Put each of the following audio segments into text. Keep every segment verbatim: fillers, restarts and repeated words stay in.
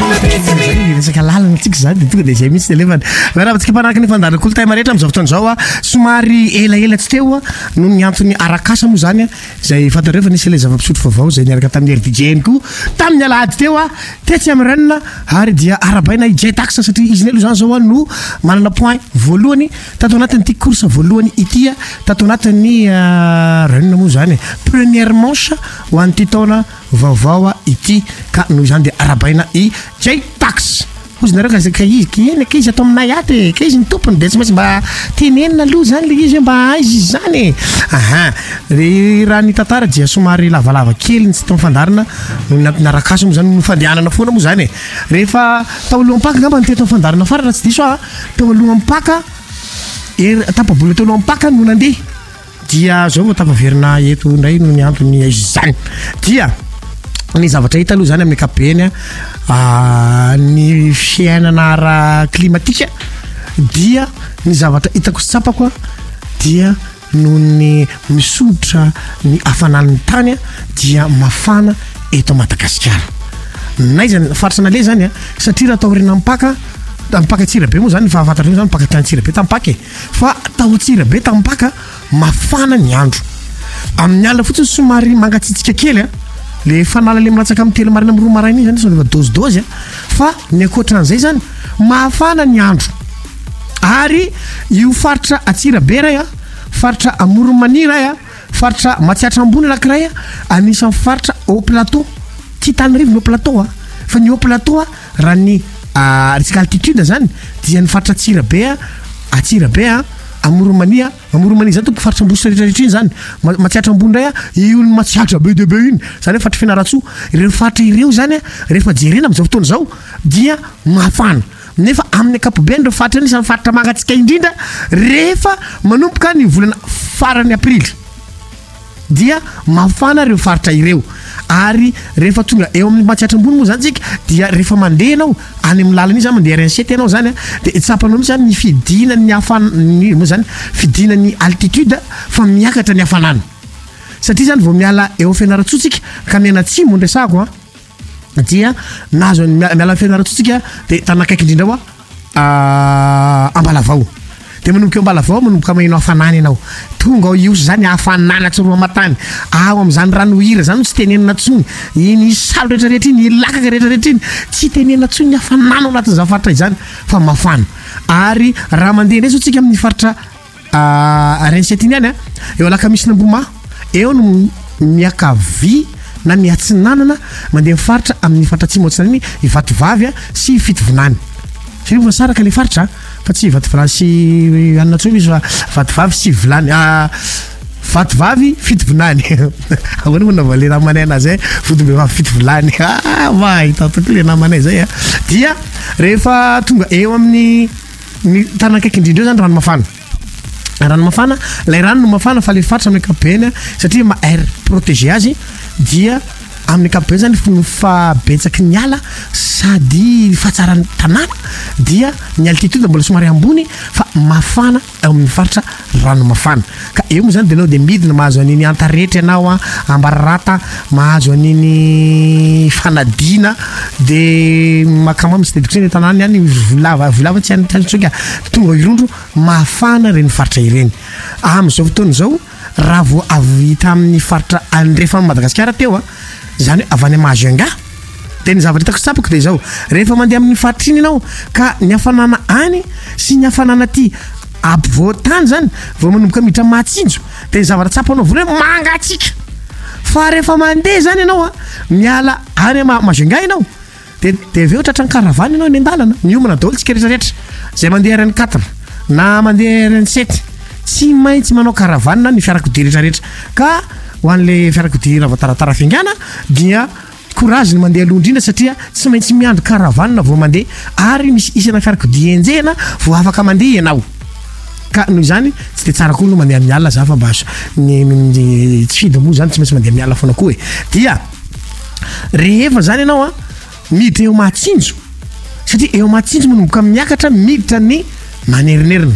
resaka lalana tsika zany de tonga de zay mihitsy telefany raha tsika panaraka ny fandarana kolotay rehetra am'izao fotoana zao a somary elaela tsy teo a no ny antony arakasa moa zany a zay fatareo fa nisy le zava-pisotro vaovao zay niaraka tamin'ny R D J ko tamin'ny alahady teo a tetsy amin'ny renina ary dia arabaina i J Tax satria izy aloha zany zao a no manana point voalohany tato anatin'ny ity course voalohany ity a tato anatin'ny renina moa zany première manche ho an'ity taona vaovao ity ka noho izany de arabaina i J Tax hozy nareo ka ka izy keny ka izy atao aminay aty ka izy ny tompony de tsy maintsy mba tenenina aloha zany le izy mba aizy izy zany aha re raha ny tantara dia somary lavalava kely tsy tao fandarana narakaso moa zany fandehanana foana moa zany rehefa tao aloha ampaka ngamba ny teto fandarana farana tsy diso a tao aloha ampaka er tapabola tao aloha ampaka no nandeha dia zao tapaverina eto ndray no ny antony izy zany dia ny zavatra hita aloha zany amin'ny kapeny a ny fiainana ara klimatika dia ny zavatra hitako sy tsapako dia no ny misodra ny hafanan'ny tany dia mafana eto Madagasikara naizany farisana le zany a satria raha taorina ampaka tampaka Tsirabe moa zany fahafantareo zany mpaka tany Tsirabe tampaka fa tao Tsirabe tampaka mafana ny andro amin'ny alina fotsiny somary mangatsitsika kely a le fanala le milatsaka amin'ny telo marina amin'ny roa maraina iny zany so leva dozy dozy fa ny akoatran'izay zany mafana ny andro ary io faritra Atsirabe ray a faritra Amoromanira a faritra Matsiatra Ambony anankiray a anisan'ny faritra au plateau tsy tany rivo ny au plateau a fa ny au plateau a raha ny resaka altitude zany dia ny faritra Atsirabe a Atsirabe a Amoromania Amoromania zany tompo faritra ambosy rehetrarehetra iny zany Matsiatra Ambony ray a io ny Matsiatra be de be iny zany hoe faritra Fianaratsoa ireo faritra ireo zany a rehefa jerena am'izao fotoana zao dia mafana nefa amin'ny ankapobeny ireo faritra iny isan'ny faritra mangatsika indrindra rehefa manomboka ny volana farany aprily dia mafana ireo faritra ireo ary rehefa tonga eo amin'ny Matsiatra Ambony moa zany tsika dia rehefa mandeha anao any amin'ny lalana iny zany mandeha R un sept anao zany de tsapanao mihitsy zany ny fidinany hafanany moa zany fidinany altitude fa miakatra ny hafanana satria zany vao miala eo Fianaratsoa tsika ka miana atsimo ndresako a dia nazo miala Fianaratsoa tsika de tanakaiky indrindra a Ambalavao de manomboka eo Ambalavao manomboka maheno hafanana ianao tonga ao io zany hafanana tsy roa matany ao am'zany rano hira zany tsy tenenina tsony iny salo rehetrarehetra iny ilakaka rehetrarehetra iny tsy tenenina tsony ny hafanana ao anatin'ny zao faritra izany fa mafana ary raha mandeha ndray zao tsika amin'ny faritra R un sept iny ihany a eo alakamisy Namboma eo no miakavy na miatsinanana mandeha mifaritra amin'ny faritra atsimo atsina iny Ivatovavy sy Fitovonany satria fa saraka le faritra fa tsy Vatovavy sy anatsoa izy fa Vatovavy sy Vilany a Vatovavy Fitovonany ahoana moa navale namanay anazy Fotombevavy Fitovolany ah mahita tokoa le namanay zay a dia rehefa tonga eo amin'ny ny tanakaiky indrindra zany rano mafana rano mafana lay rano no mafana fa le faritra amin'ny ankapobeny satria ma air protégé azy dia amin'ny ankapobeny zany no fabetsaky ny ala sady fahatsarany tanàna dia ny altitude mbola somary ambony fa mafana ao amin'ny faritra rano mafana ka eo moa zany de anao de midina mahazo an'iny antaretra ianao a ambararata mahazo an'iny fanadina de makamamy tsy de diko ny tanàna ihany volava volava tsy any tsoka tonga irondro mafana reny faritra ireny am'izao fotoana zao raha vo avy hita amin'ny faritra andrefa Madagasikara teo a zany hoe avany Mahajunga de ny zavatra hitako tsapako de zao rehefa mandeha amin'ny faritra iny ianao ka ny hafanana any sy ny hafanana ty ampovoan-tany zany vao manomboka miditra Mahatsinjo de ny zavatra tsapanao vola hoe mangatsika fa rehefa mandeha zany ianao a miala any Mahajunga ianao de de aveo tratran'ny karavany ianao ny andalana miomana daholo tsika rehetrarehetra zay mandeha R un quatre na mandeha R un sept tsy maintsy manao karavanina ny fiarakodia rehetrarehetra ka ho an'le fiarakodia ravataratara fingana dia courage ny mandeha aloha indrindra satria tsy maintsy miandro karavanina vao mandeha ary misy isana fiarakodia enjehana vao afaka mandeha ianao ka noho izany tsy de tsara koa no mandeha miala za fa mbaso ny tsy fidy moa zany tsy maintsy mandeha miala foana koa e dia rehefa zany ianao a miditra eo Mahatsinjo satria eo Mahatsinjo manomboka miakatra miditra ny manerinerina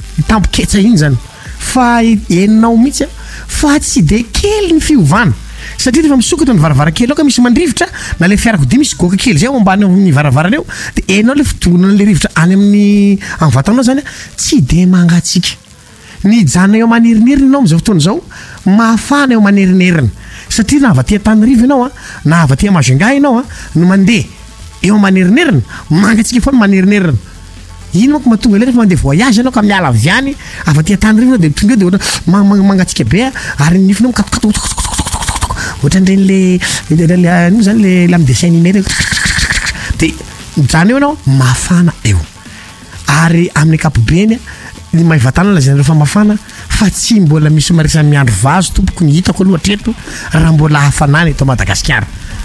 tampoketsa iny zany fa eninao mihitsy fa tsy de kely ny fiovana satria rehefa misokatra ny varavarakely ao ka misy mandrivotra na le fiarakodia misy goka kely zay ao ambany amin'ny varavarana eo de enao le fitognana le rivotra any amin'ny amin'ny vatanao zany tsy de mangatsika ny jana eo manerinirina ianao am'izao fotoana zao mafana eo manerinirina satria na avatia Tanarivo ianao a na avatia Majunga ianao a no mandeha eo manerinirina mangatsika foana manerinirina ino manko mahatonga le rehefa mandeha voyage ianao ka miala avy any avatia Tanarivo de tonga de ohatra mangatsika be ary nifinao mikatokato ohatra ndreny le ino zany le lame dessin animé de jana eo ianao mafana eo ary amin'ny ankapobeny ny mahivatana lazana rehefa mafana fa tsy mbola misy marisa miandro vazo tompoko ny hitako aloha hatreto raha mbola hafanana eto Madagasikara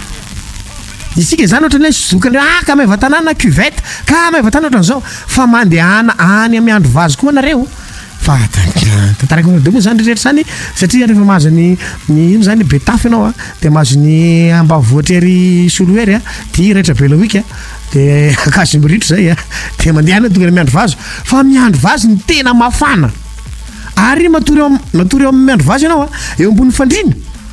isika zany ohatra ny zokany ah ka mahivatana na cuvette ka mahivatana ohatra n'izao fa mandehana any amin'ny andro vazo koa nareo fa tantarako de moa zany rehetra zany satria rehefa mahazo ny ny ino zany betafy ianao a de mahazo ny ambavoatra ery soloery a dia rehetra belowika de akazo miritro zay a de mandehana tonga miandro vazo fa miandro vazo ny tena mafana ary matory eo matory eo amin'ny miandro vazo ianao a eo ambony fandrina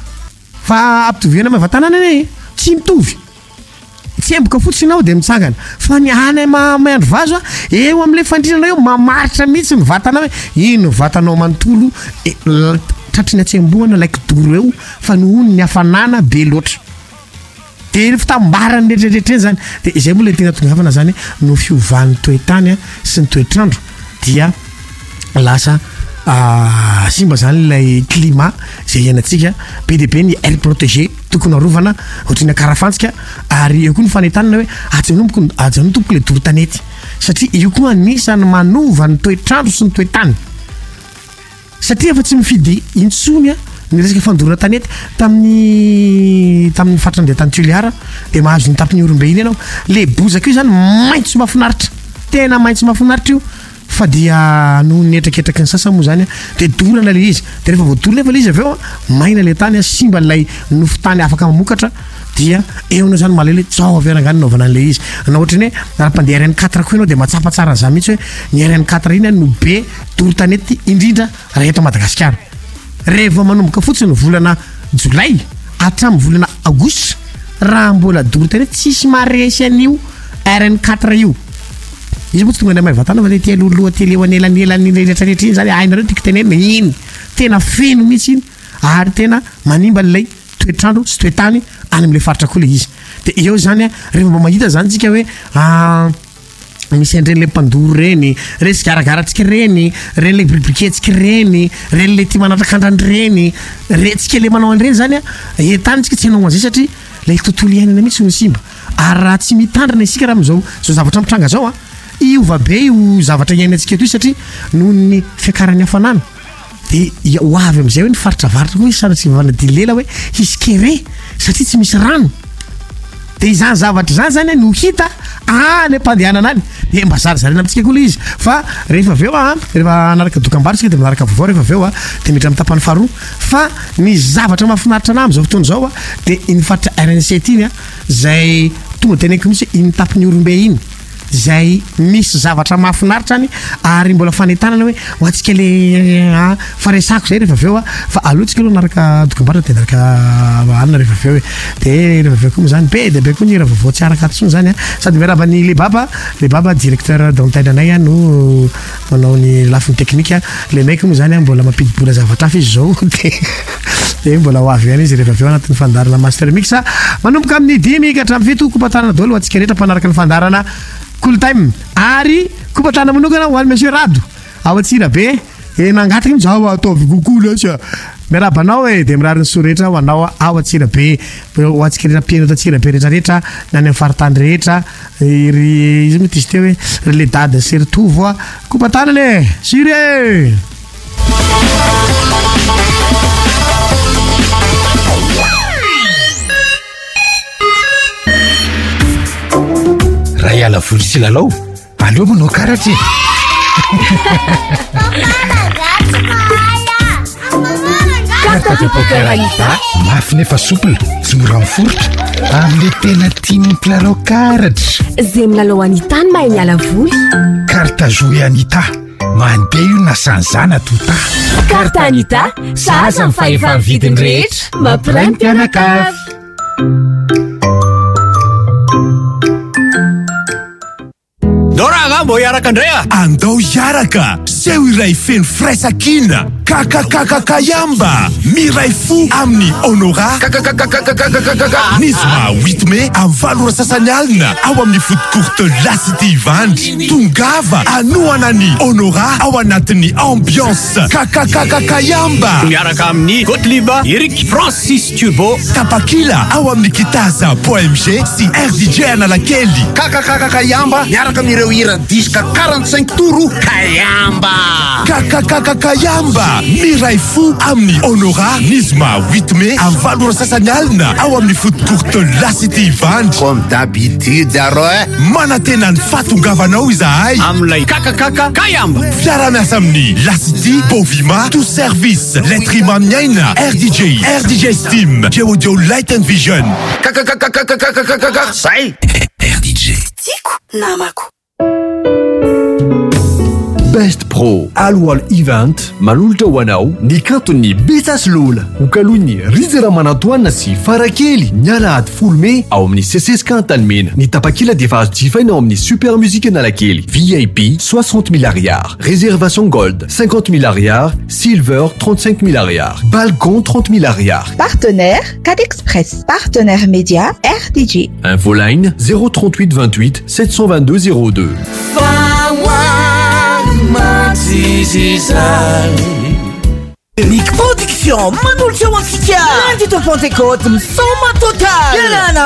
fa ampitovena mahivatanana ane tsy mitovy tsy emboka fotsiny ianao de mitsangana fa ny any miandro vazo a eo am'le fandrinana eo mamaritra mihitsy ny vatana hoe ino vatanao manontolo tratriny atsemboana like doro eo fa nohony ny hafanana be loatra de fitambarany rehetrarehetra zany de izay moa le tena tongavana zany no fiovan'ny toetany a sy ny toetrandro dia lasa simba zany lay climat zay iainantsika be de be ny air protégé tokony arovana ohatrany akarafantsika ary eo koa ny fanentanana hoe ajanomoko ajanao tompoko le doro-tanety satria io koa anisany manova ny toetrandro sy ny toetany satria efa tsy mifidy intsony a ny resaka fandorana tanety tamin'ny tamin'ny fatrandea tany Tuliara de mahazo ny tampin'ny orombehiny ianao le bozaka io zany maitso mahafinaritra tena maitso mahafinaritra io fa dia no netraketraky ny sasa moa zany de dorana le izy de rehefa voadoro lefa le izy aveo maina le tany simba lay nofo tany afaka mamokatra dia eonao zany malele tsao averangany naovana an'le izy na ohatrany hoe raha-pandeha R N quatre koa ianao de matsapa tsara za mihitsy hoe ny R N quatre iny no be doro-tanety indrindra raha eto Madagasikara rehefa manomboka fotsiny volana jolay hatramin'ny volana aogositra raha mbola doro-tanety tsisy maresy an'io R N quatre io izy moa tsy tonga ny mahivatana fa le tia loloha tele eo anelanelany rehetrarehetra iny zany ainareo tiako tenenina iny tena feno mihitsy iny ary tena manimba n'ilay toetrandro sy toetany any am'le faritra koa le izy de eo zany a rehefa mba mahita zany tsika hoe misy an'ireny le mpandoro reny reny sigaragaratsika reny reny le bribriquetsika reny reny le tia manatrakandrany reny re tsika le manao an'ireny zany a entany tsika tsy hanao an'izay satria le tontolo iainana mihitsy no simba ary raha tsy mitandrina isika raha am'izao zao zavatra mitranga zao a iova be io zavatra iainantsika eto io satria noho ny fiakarany hafanana de ho avy am'izay hoe ny faritra varitra koa sanatsika vavana dilela hoe hisy kere satria tsy misy rano de izany zavatra zany zany no hita any ampandehanana any de mba zarazarena amitsika koa le izy fa rehefa aveo a rehefa anaraka dokam-barotsika de manaraka vaovao rehefa aveo a de midra amin'ny tapany faharoa fa ny zavatra mahafinaritra ana am'izao fotoana zao a de iny faritra R N sept iny a zay tonga teneniko mihitsy iny tapin'ny orombe iny zay misy zavatra mahafinaritra any ary mbola fanentanana hoe ho antsika le faresako zay rehefa aveo a fa alohatsika aloha naraka dokam-barotra de naraka anina rehefa aveo de rehefa aveo koa moa zany be de be koa ny raha vaovao tsy araka atsony zany a sady miarabany le baba le baba directeur d'antenne anay a no manao ny lafiny teknika le maiky moa zany a mbola mampidibola zavatra hafa izy zao de de mbola ho avy ihany izy rehefa aveo anatin'ny fandarana master mix manomboka amin'ny dimy ka hatramin'ny fito kompatarana daholo ho antsika rehetra mpanaraka ny fandarana cool time ary kopatana manokana ho an'ny monsieur Rado ao atsira be e nangataka mizao ataovy kokola asa miarabanao e de mirary ny sorehetra ho anao ao atsira be ho antsika rehetra piano tatsira be rehetrarehetra na ny amin'ny faritany rehetra iry izy mety izy teo hoe rele dada sy ritovo a kopatana le sire raha iala voly sy lalao aleo manao karatry kartapokarahita mafy nefa soupla tsy mora miforotra am'le tena tiany mpilalao karatra zay milalao anita ny mahay miala voly karta joué anita mandeha io nasan'zana tota Cartanita saza ny fahefa vidiny rehetra mampiray ny mpianakavy. Doraga mbo hiaraka andrea andao hiaraka seho iray feno fraisakina kakakakakayamba miray fo amin'ny honora misy ma huit mai amin'ny valora sasany alina ao amin'ny foot courte lasity ivandry tongava anoana ny honora ao anatin'ny ambiance kakakakakayamba miaraka amin'ny Gottlieb Eric Francis Turbo Tapakila ao amin'ny kitaza po M G sy R D J Analakely kakakakayamba miaraka amin'ireo hira diska quarante-cinq tours kayamba kakakakakayamba miray fo amin'ny honora nisma huit mai amin'ny valora sasany alina ao amin'ny foot courte lasity ivandry comme d'habitude aro e manantena ny fahatongavanao izahay amin'ilay kakakakayamba fiara-miasa amin'ny lasity bovima tout service lettrima miaina R D J R D J Steam Geodio Light and Vision kakakakakakakakakaka zay R D J tiako namako. Best Pro Alwal Event manolotra ho anao ny kanton'ny Betaslola ho kalony rizera manatoana sy farakely niala ady folo mai ao amin'ny C C S K Antanimena. Ny tapakila dia efa azo jifaina ao amin'ny Super Musique Analakely. V I P soixante mille ariary, réservation Gold cinquante mille ariary, Silver trente-cinq mille ariary, Balcon trente mille ariary. Partenaire Cat Express. Partenaire média R D J. Infoline zéro trente-huit vingt-huit sept cent vingt-deux zéro deux. Mic Production manolotra ho antsika lundi to Pentecôte misoma total